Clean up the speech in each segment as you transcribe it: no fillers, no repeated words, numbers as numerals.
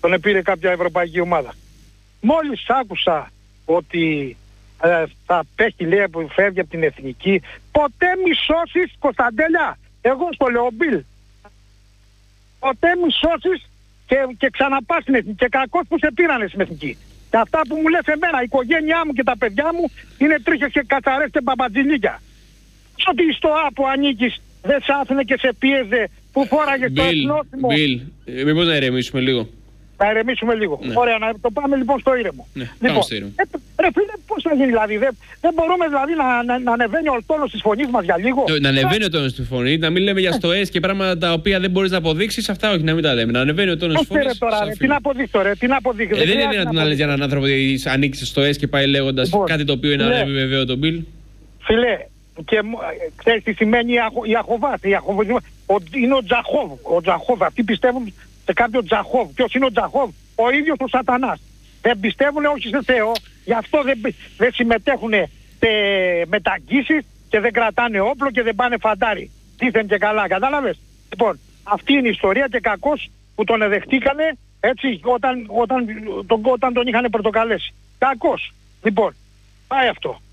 τον επήρε κάποια ευρωπαϊκή ομάδα. Μόλις άκουσα ότι θα παίχει, λέει, που φεύγει από την εθνική, ποτέ μη σώσεις, Κωνσταντέλια, εγώ στο λέω Μπιλ, ποτέ μη σώσεις και ξαναπάς στην εθνική. Και κακώς που σε πήρανε στην εθνική. Και αυτά που μου λες εμένα, η οικογένειά μου και τα παιδιά μου είναι τρίχες και κατσαρές και μπαμπατζηλίκια. Ότι στο Α που ανήκεις δεν σ' άφηνε και σε πίεζε που φόραγε στο εθνόσημο. Μπιλ, μήπως να ηρεμήσουμε λίγο. Να ηρεμήσουμε λίγο. Ναι. Ωραία, να το πάμε λοιπόν στο ήρεμο. Ναι, λοιπόν, στο ήρεμο. Ρε φίλε, πώς θα γίνει δηλαδή, δεν μπορούμε δηλαδή να ανεβαίνει ο τόνος της φωνής μας για λίγο. Να ανεβαίνει ο τόνος της φωνής, να μην λέμε για στοές και πράγματα τα οποία δεν μπορείς να αποδείξεις, αυτά όχι, να μην τα λέμε. Να ανεβαίνει ο τόνος της φωνής. Τι να αποδείξω, ρε, τι να αποδείξω. Δεν είναι δυνατόν να λες για έναν άνθρωπο ότι ανοίξει στοές και πάει λέγοντας κάτι το οποίο είναι ανεβεβαίω τον Μπιλ. Φιλέ, και ξέρεις τι σημαίνει η Αχοβά. Είναι ο Τζαχόβ. Ο Τζαχόβ, αυτοί πιστεύουν σε κάποιο Τζαχόβ. Ποιος είναι ο Τζαχόβ? Ο ίδιος ο Σατανάς. Δεν πιστεύουν όχι σε Θεό, γι' αυτό δεν συμμετέχουν σε μεταγγίσεις και δεν κρατάνε όπλο και δεν πάνε φαντάρι. Δήθεν και καλά, κατάλαβες. Λοιπόν, αυτή είναι η ιστορία και κακώς που τον εδεχτήκανε έτσι όταν τον είχαν πρωτοκαλέσει. Κακώς. Λοιπόν, πάει αυτό.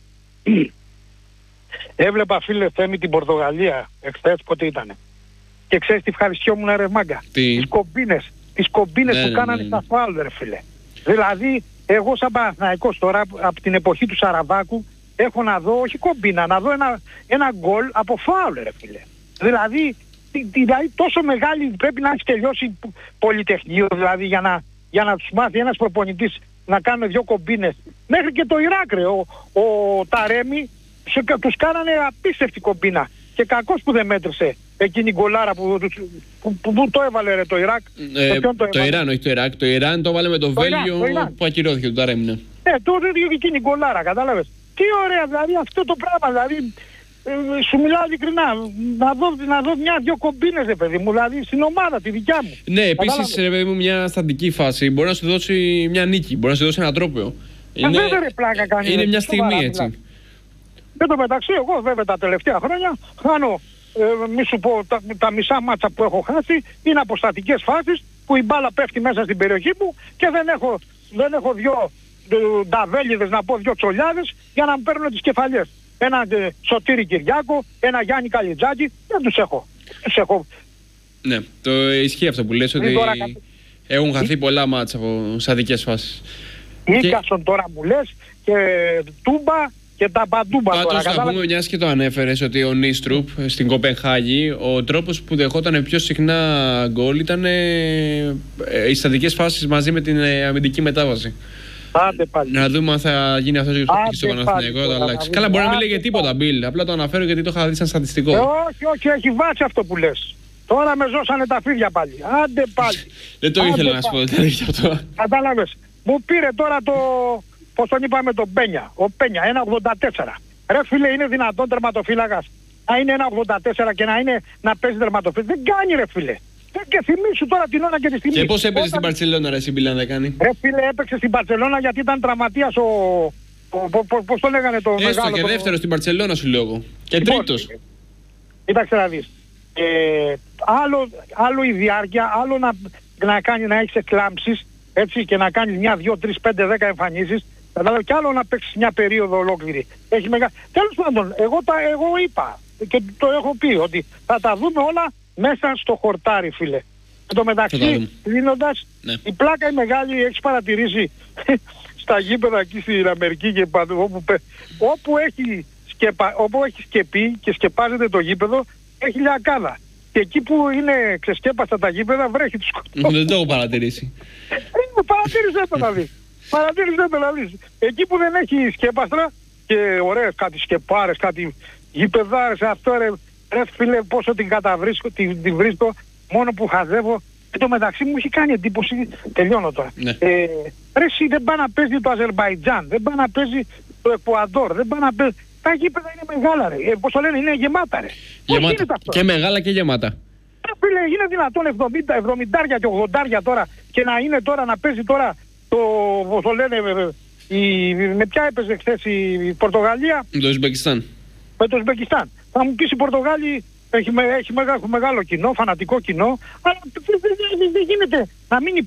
Έβλεπα, φίλε Θέμη, την Πορτογαλία εχθές, πότε ήτανε. Και ξέρεις τι ευχαριστιόμουν, ρε μάγκα? Τις κομπίνες που κάνανε στα φάουλ, ρε φίλε. Δηλαδή, εγώ σαν Παναθηναϊκός τώρα, από την εποχή του Σαραβάκου, έχω να δω, όχι κομπίνα, να δω ένα γκολ από φάουλ, ρε φίλε. Δηλαδή, τόσο μεγάλη πρέπει να έχει τελειώσει πολυτεχνείο, δηλαδή, για να τους μάθει ένας προπονητής να κάνουν δύο κομπίνες. Μέχρι και το Ιράκ, ρε, ο Ταρέμι, τους κάνανε απίστευτη κομπίνα. Και κακώς που δεν μέτρησε εκείνη η γκολάρα που το έβαλε, ρε, το Ιράκ. Το Ιράν, όχι το Ιράκ. Το Ιράν το έβαλε με το Βέλγιο που ακυρώθηκε το Ταρέμι. Το εκείνη η γκολάρα, κατάλαβες. Τι ωραία, δηλαδή αυτό το πράγμα, δηλαδή σου μιλάω ειλικρινά, να δω μια-δυο κομπίνες, ρε παιδί μου, δηλαδή στην ομάδα τη δικιά μου. Ναι, επίσης, ρε παιδί μου, μια στατική φάση μπορεί να σου δώσει μια νίκη, μπορεί να σου δώσει ένα τρόπαιο. Είναι μια στιγμή, έτσι. Εν τω μεταξύ, εγώ βέβαια τα τελευταία χρόνια χάνω, μη σου πω, τα μισά μάτσα που έχω χάσει είναι αποστατικές φάσεις που η μπάλα πέφτει μέσα στην περιοχή μου και δεν έχω δυο νταβέλιδες, να πω δυο τσολιάδες για να μου παίρνουν τις κεφαλιές. Ένα Σωτήρη Κυριάκο, ένα Γιάννη Καλιτζάκη, δεν τους έχω. Ναι, το ισχύει αυτό που λες, ότι έχουν χαθεί πολλά μάτσα από στατικές φάσεις. Νίκασον τώρα μου λες και Τούμπα και τα παντούμπα. Πάντως θα πούμε, μιας και το ανέφερες, ότι ο Νίστρουπ στην Κοπενχάγη, ο τρόπος που δεχόταν πιο συχνά γκολ ήταν οι στατικές φάσεις μαζί με την αμυντική μετάβαση. Άντε πάλι. Να δούμε αν θα γίνει αυτό στο Παναθηναϊκό. Καλά, μπορεί να μην λέγε τίποτα, Μπιλ. Απλά το αναφέρω γιατί το είχα δει σαν στατιστικό. Όχι, έχει βάση αυτό που λες. Τώρα με ζώσανε τα φίδια πάλι. Άντε πάλι. Δεν το ήθελα να σου πω, δεν έχει αυτό. Κατάλαβες. Μου πήρε τώρα πώς τον είπαμε, τον Πένια. Ο Πένια, 1,84. Ρε φίλε, είναι δυνατόν τερματοφύλακας να είναι 1,84 και να παίζει τερματοφύλακα? Δεν κάνει, ρε φίλε. Και θυμίσου τώρα την ώρα και τη στιγμή. Και πώς έπαιζε στην Μπαρτσελώνα, ρε Μπιλ, να δεν κάνει? Ρε φίλε, έπαιξε στην Μπαρτσελώνα γιατί ήταν τραυματίας πώς το λέγανε το μεγάλο. Έστω και δεύτερο στην Μπαρτσελώνα σου λέω εγώ. Και τρίτος. Κοίταξε να δεις. Άλλο η διάρκεια, άλλο να έχεις εκλάμψεις, έτσι, και να κάνεις 1, 2, 3, 5, 10 εμφανίσεις. Και άλλο να παίξεις μια περίοδο ολόκληρη. Τέλος πάντων, εγώ είπα και το έχω πει ότι θα τα δούμε όλα μέσα στο χορτάρι, φίλε. Εν τω μεταξύ, δίνοντας, η πλάκα η μεγάλη, έχεις παρατηρήσει στα γήπεδα εκεί στην Αμερική και όπου έχει σκεπή και σκεπάζεται το γήπεδο, έχει λιακάδα. Και εκεί που είναι ξεσκέπαστα τα γήπεδα βρέχει τους σκοτώσεις. Δεν το έχω παρατηρήσει. Παρατήρησέ το να δεις. Εκεί που δεν έχει σκέπαστρα και ωραίες κάτι σκεπάρες, κάτι γηπεδάρες, αυτό ρε φίλε, πόσο την καταβρίσκω, την βρίσκω μόνο που χαζεύω. Εν τω μεταξύ μου έχει κάνει εντύπωση, τελειώνω τώρα. Ναι. Ρε εσύ, δεν πάει να παίζει το Αζερμπαϊτζάν, δεν πάει να παίζει το Εκουαδόρ, δεν πάει να παίζει. Τα γήπεδα είναι μεγάλα, ρε. Πώς το λένε, είναι γεμάτα, ρε. Και μεγάλα και γεμάτα. Φίλε, είναι δυνατόν 70 και 80 τώρα και να είναι τώρα να παίζει τώρα πώς το λένε, με ποια έπαιζε χθες η Πορτογαλία? Με το Ουσμπεκιστάν. Με το Ουσμπεκιστάν. Θα μου πεις, η Πορτογάλη έχει μεγάλο κοινό, φανατικό κοινό, αλλά δεν γίνεται να μείνει